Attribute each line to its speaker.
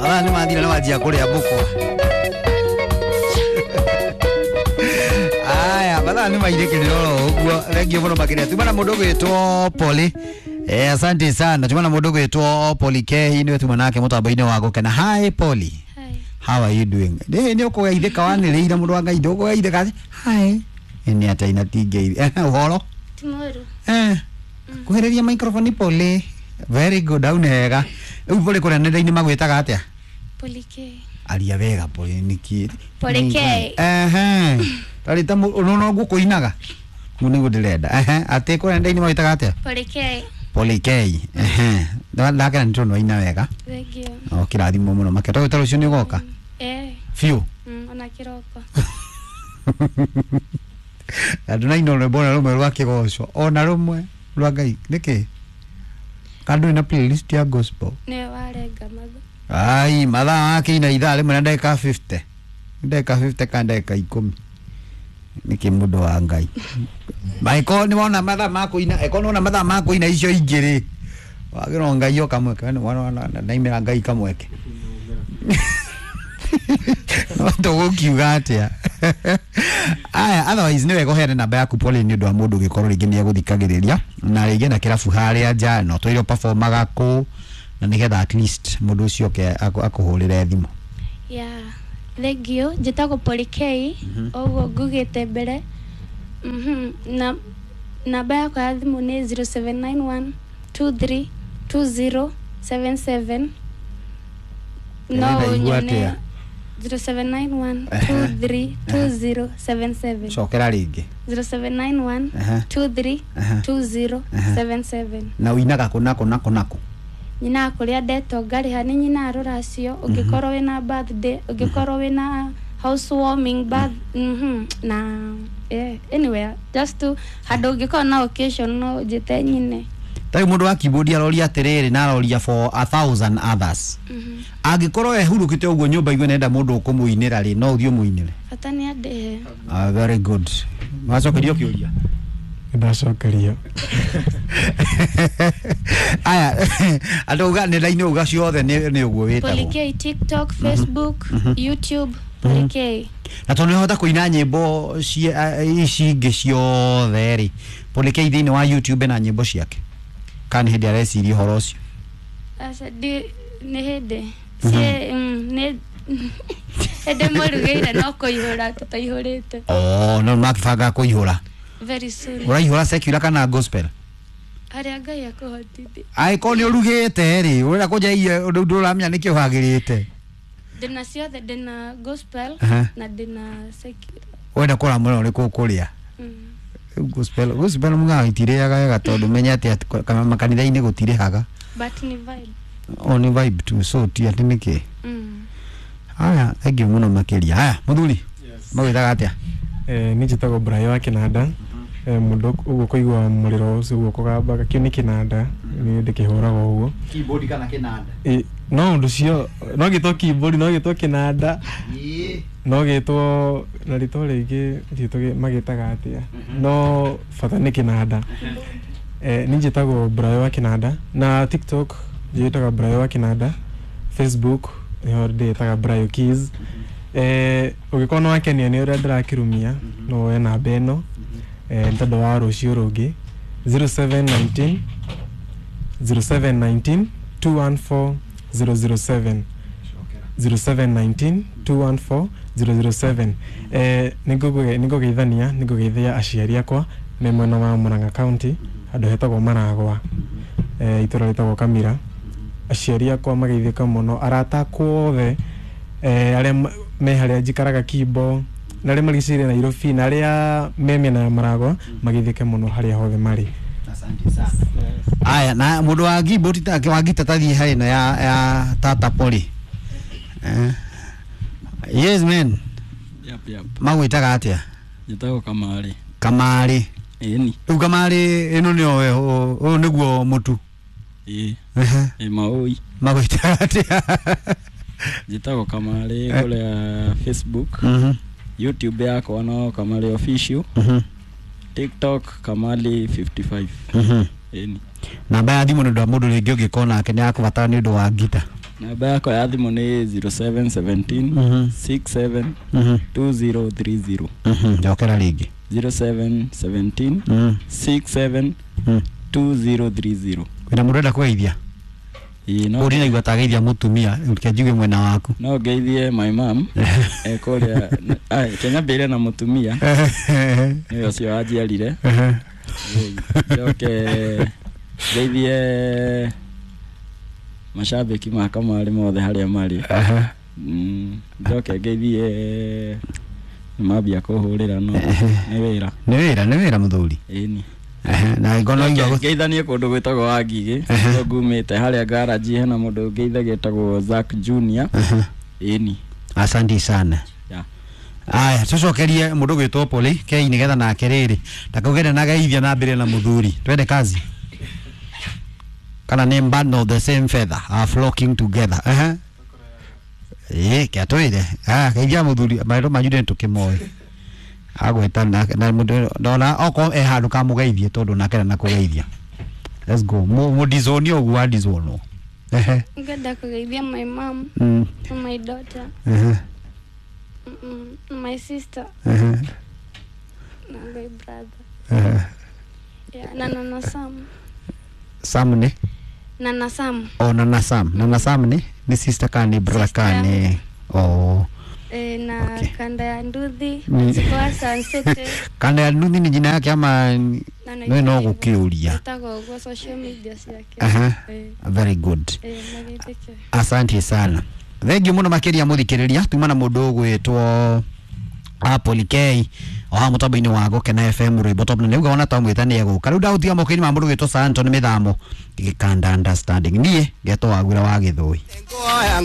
Speaker 1: Ala ni mathira na wajia kuria bukwa. Aya, bala ni maireke lolo uguo regio muno makiria. Tumana mudogo yeto Poli. Asante sana. Tumana mudogo yeto Poli K ni wetu manake mutambo-ini wako kana. Hi Poli.
Speaker 2: Hi.
Speaker 1: How are you doing? Ni uko gaitheka wanirira mundu wanga indo uko gaitheka. Hi. Ni ata ina tige. Uhoro?
Speaker 2: Tomorrow.
Speaker 1: Kuhereria microphone Poli. Very good. Aunega. Poli kore nenda-ini magwitaga atia?
Speaker 2: Poli K.
Speaker 1: Aria wega Poli niki.
Speaker 2: Poli K.
Speaker 1: Tarita no gukuinaga. Muni gudirenda. Ate kore nenda-ini magwitaga atia?
Speaker 2: Poli K.
Speaker 1: Poli K. Ndakira nitono ina wega.
Speaker 2: Thank you.
Speaker 1: Kirathimo muno maketo gitaro ucio ni goka. Fiu.
Speaker 2: Ona kiroko.
Speaker 1: Aduna ino le bona rumwe rwa kigoco. Ona rumwe rwa Ngai. Niki? Kandu ina playlist ya gospel.
Speaker 2: Ne warenga matha.
Speaker 1: Ai, matha akina ithaa rimwe na ndagika 50. Ndagika 50 ka ndagika 10. Niki mundu wa Ngai. Maiko ni wona matha makuina, eko ni wona matha makuina icio ingiri. Wagiro Ngai yo kamwe kana wona naimira Ngai kamweke. No to kiuga atia. Aya, otherwise niwe gohere namba yaku Poli ni undu wa mundu gikorwo ringi ni eguthikagiriria na ringi na kirabu haria nja no twiro performaga ku na nigetha at least mundu ucio ke akuhurire thimu.
Speaker 2: Yeah. Thank you. Jitako Poli K. Ogo ngugite mbere. Na namba yakwa ya thimu ni 0791 23 2077. No, nyone 0791 23 2077.
Speaker 1: Shokera ringi
Speaker 2: 0791 23 2077.
Speaker 1: na uinaga kunako
Speaker 2: Nyina kuria ndeto ngari hani nyina ruracio ungikorwo wina birthday ungikorwo wina housewarming na anyway just to handu ungikorwo na occasion no jite nyine.
Speaker 1: Tari mundu wa keyboard aroria atiriri na aroria for 1000 others. Angikorwo ehurukite uguo nyumba igwe nenda mundu ukumuinira ri no uthio muinire.
Speaker 2: Fatani ade.
Speaker 1: Very good. Macokerio kiuria.
Speaker 3: Ndacokerio.
Speaker 1: Aya, adoga nenda-ini uga ciothe ni uguo witagwo.
Speaker 2: Poli K, TikTok, Facebook, YouTube, Poli K.
Speaker 1: Na tondu hota kuina nyimbo ici ingi ciothe ri. Poli K thini wa YouTube na nyimbo ciake. Kan hindi areciria horo ucio.
Speaker 2: Asa di ne hede. Sie ne hede morugeira no kuihura tutaihurite.
Speaker 1: No makibanga kuihura.
Speaker 2: Very soon.
Speaker 1: Uraihura secular kana gospel?
Speaker 2: Aria Ngai akuhotithia.
Speaker 1: Ai ko ni urugite ri, urira kujaia undu nduramenya nikio hagirite.
Speaker 2: Dena ciothe dena gospel na dena secular.
Speaker 1: Wenda kora muno ri kukuria. Gospel muga itireaga wega tondu menya ati kama makanitha-ini gutirehaga.
Speaker 2: But ni vibe.
Speaker 1: Ni vibe tu, so ti ati niki. Aya, thank you muno makiria. Aya, muthuri. Magwitaga atia?
Speaker 3: Ni njitagwo Brian wa Kinanda. Mundu uguo kuigwa muriro ucio uguo kugamba kio ni kinanda ni ndikihuraga uguo.
Speaker 1: Keyboard kana kinanda?
Speaker 3: No undu cio no gitwo keyboard no gitwo kinanda. No gitwo na rito ringi gitwo magitaga atia. No fata ni kinanda. Ni njitagwo Brian wa Kinanda na TikTok njitaga Brian wa Kinanda. Facebook ni nditaga Brian Keys. Ugikona wakenia ni uria ndirakirumia no we namba eno ntondo wa rucio rungi 0719 214 007 0719 214 007. Ningugeithania aciari akwa me mwena wa Murang'a County andu hetagwo Maragwa itura ritagwo Kamira. Aciari akwa mageithika muno, arata kwothe aria me haria njikaraga Kimbo na aria maricire Nairobi na aria me miena ya Maragwa magithike muno haria hothe mari.
Speaker 1: Asante sana. Aya, na mundu wa keyboard take wa gita tathi hari na ya Tata Poli. Yes man.
Speaker 4: Yep.
Speaker 1: Magwitaga atia?
Speaker 4: Njitagwo Kamari.
Speaker 1: Kamari.
Speaker 4: Eni.
Speaker 1: Riu Kamari ino ni o niguo mutu.
Speaker 4: Maui.
Speaker 1: Magwitaga atia?
Speaker 4: Njitagwo Kamari kule Facebook. YouTube yako no Kamari official. TikTok Kamali 55. Eni.
Speaker 1: Namba ya thimu ndu wa mundu ringi ungikona ake ni akubatara ni ndu wa gita.
Speaker 4: namba yako ya thimũ nĩ 0717 67 2030
Speaker 1: njokera rĩngĩ
Speaker 4: 0717 67 2030
Speaker 1: wĩna mũndũ enda kũgeithia
Speaker 4: no
Speaker 1: ũrĩ na igua tageithia mũtumia ũkĩnjuge mwena waku
Speaker 4: no ngeithie my mom kũrĩa Kenya mbere na mũtumia nĩwe ũcio wanjiarire njoke ngeithie mashabiki ma Kamari mothe harĩa marĩ njoke ngeithie mambia kũhũrĩra no nĩ wĩra mũthuri ĩni
Speaker 1: na ngono igwa
Speaker 4: ngeithanie kũndũ gwĩtagwo Wangigĩ ngumĩte harĩa garage hena mũndũ ngeithagia etagwo Zack Junior ĩni
Speaker 1: asante sana aya tucokerie mũndũ gwĩtwo Poli Kei nĩgetha nake rĩrĩ ndakaugene na geithia na mbere na mũthuri twende kazi kana nĩ band of the same feather are flocking together kiatwire geithia mũthuri maĩro manyu tukimoe agweta na mũndũ ndona oko handũ ka mũgeithie tondũ nake na kũgeithia let's go mũdizoni ogwa dizono
Speaker 2: ngenda kũgeithia my mom my daughter my sister and my brother Nana
Speaker 1: Sam ni
Speaker 2: Nana Sam
Speaker 1: Nana Sam ni sister kani brother kani
Speaker 2: na kanda ya Nduthi kwa Sunset
Speaker 1: kanda ya Nduthi ni jina yake ama no gukiuria
Speaker 2: tago kwa social media yake
Speaker 1: very good asante sana thengi muno makiria muthikiriria tuma na mundu gwitwo Poli Kei o mutambo-ini wa Gokena FM Rwimbo top na niuga ona tamwita ni eguka riu ndautia moko-ini ma mundu gwitwo Santo ni mithamo gikanda understanding nie geto wagwira wa githui